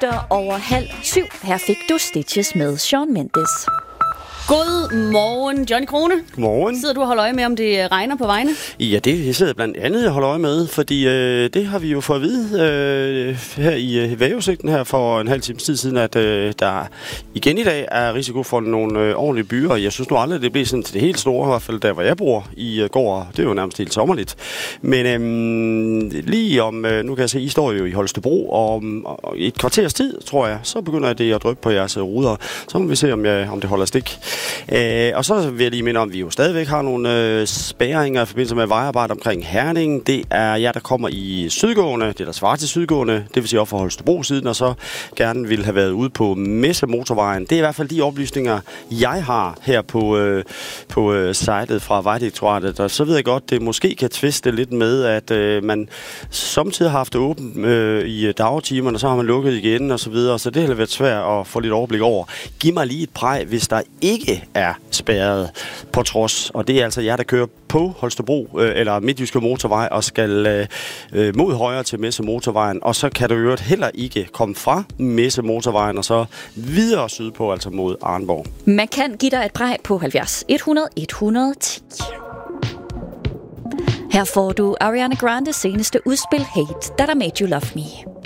7:06. Her fik du Stitches med Shawn Mendes. God morgen, Johnny Krone. Godmorgen. Sidder du og holder øje med, om det regner på vejene? Ja, det sidder blandt andet jeg holder øje med, fordi det har vi jo fået at vide her i vejrudsigten her for en halv times tid siden, at der igen i dag er risiko for nogle ordentlige byer. Jeg synes nu aldrig, det bliver sådan til det helt store, i hvert fald der, hvor jeg bor i går. Det er jo nærmest helt sommerligt. Men lige om, nu kan jeg se, I står jo i Holstebro, og om et kvarters tid, tror jeg, så begynder det at dryppe på jeres ruder. Så må vi se, om det holder stik. Og så vil jeg lige minde om, at vi jo stadigvæk har nogle spærringer i forbindelse med vejarbejde omkring Herning. Det er jer, der kommer i sydgående, det der svarer til sydgående, det vil sige op for Holstebro-siden, og så gerne vil have været ude på Messemotorvejen. Det er i hvert fald de oplysninger, jeg har her på sitet fra Vejdirektoratet. Og så ved jeg godt, det måske kan tviste lidt med, at man samtidig har haft det åbent i dagtimerne, og så har man lukket igen og så videre, så det har været svært at få lidt overblik over. Giv mig lige et præg, hvis der ikke er spærret på trods. Og det er altså jer, der kører på Holstebro eller Midtjyske Motorvej og skal mod højre til Messemotorvejen. Og så kan du jo heller ikke komme fra Messemotorvejen og så videre sydpå, altså mod Arnborg. Man kan give dig et præg på 70 100 110. Her får du Ariana Grandes seneste udspil Hate That I Made You Love Me.